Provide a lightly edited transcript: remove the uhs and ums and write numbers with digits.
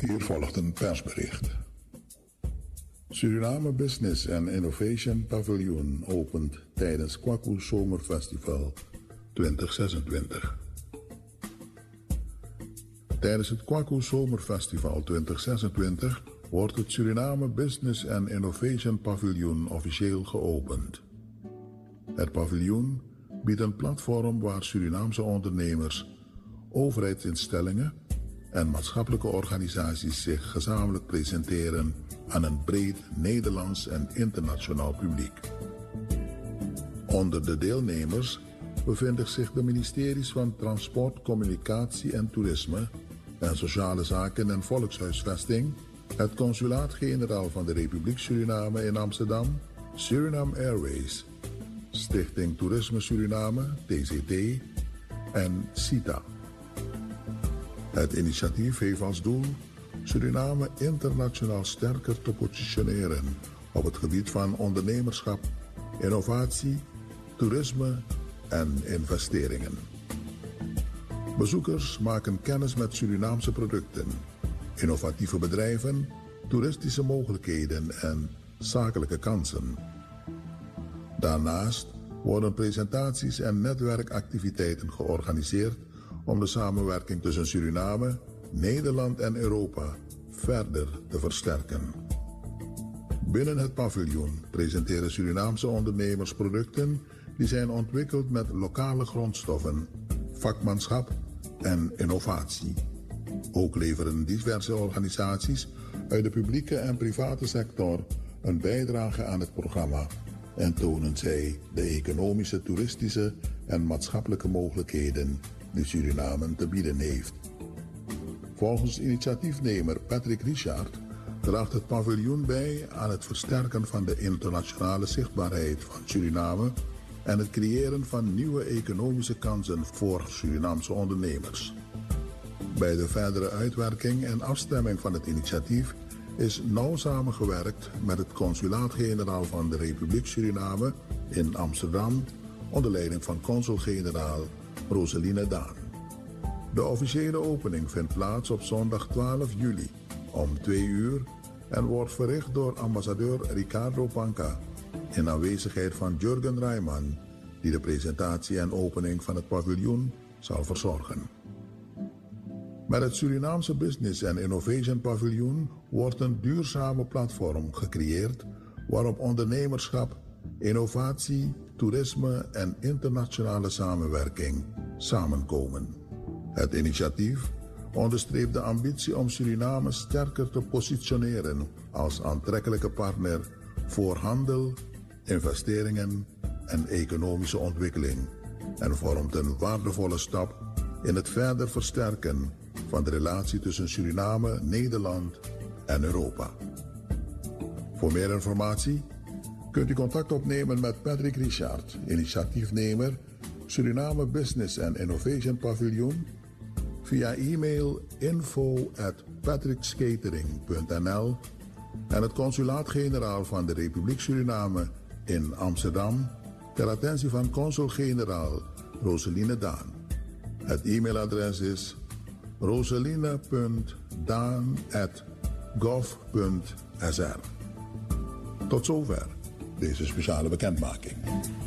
Hier volgt een persbericht. Suriname Business and Innovation Pavilion opent tijdens Kwaku Zomerfestival 2026. Tijdens het Kwaku Zomerfestival 2026 wordt het Suriname Business and Innovation Pavilion officieel geopend. Het paviljoen biedt een platform waar Surinaamse ondernemers, overheidsinstellingen en maatschappelijke organisaties zich gezamenlijk presenteren aan een breed Nederlands en internationaal publiek. Onder de deelnemers bevinden zich de ministeries van Transport, Communicatie en Toerisme en Sociale Zaken en Volkshuisvesting, het Consulaat-Generaal van de Republiek Suriname in Amsterdam, Suriname Airways, Stichting Toerisme Suriname, TCT en CITA. Het initiatief heeft als doel Suriname internationaal sterker te positioneren op het gebied van ondernemerschap, innovatie, toerisme en investeringen. Bezoekers maken kennis met Surinaamse producten, innovatieve bedrijven, toeristische mogelijkheden en zakelijke kansen. Daarnaast worden presentaties en netwerkactiviteiten georganiseerd om de samenwerking tussen Suriname, Nederland en Europa verder te versterken. Binnen het paviljoen presenteren Surinaamse ondernemers producten die zijn ontwikkeld met lokale grondstoffen, vakmanschap en innovatie. Ook leveren diverse organisaties uit de publieke en private sector een bijdrage aan het programma en tonen zij de economische, toeristische en maatschappelijke mogelijkheden die Suriname te bieden heeft. Volgens initiatiefnemer Patrick Richard draagt het paviljoen bij aan het versterken van de internationale zichtbaarheid van Suriname en het creëren van nieuwe economische kansen voor Surinaamse ondernemers. Bij de verdere uitwerking en afstemming van het initiatief is nauw samengewerkt met het Consulaat-Generaal van de Republiek Suriname in Amsterdam onder leiding van consul-generaal Roseline Daan. De officiële opening vindt plaats op zondag 12 juli om 2 uur en wordt verricht door ambassadeur Ricardo Panca in aanwezigheid van Jurgen Rijman, die de presentatie en opening van het paviljoen zal verzorgen. Met het Surinaamse Business and Innovation Pavilion wordt een duurzame platform gecreëerd waarop ondernemerschap, innovatie, toerisme en internationale samenwerking samenkomen. Het initiatief onderstreept de ambitie om Suriname sterker te positioneren als aantrekkelijke partner voor handel, investeringen en economische ontwikkeling en vormt een waardevolle stap in het verder versterken van de relatie tussen Suriname, Nederland en Europa. Voor meer informatie kunt u contact opnemen met Patrick Richard, initiatiefnemer Suriname Business and Innovation Pavilion, via e-mail info@patrickskatering.nl en het Consulaat-Generaal van de Republiek Suriname in Amsterdam ter attentie van consul-generaal Roseline Daan. Het e-mailadres is roseline.daan@gov.sr. Tot zover deze speciale bekendmaking.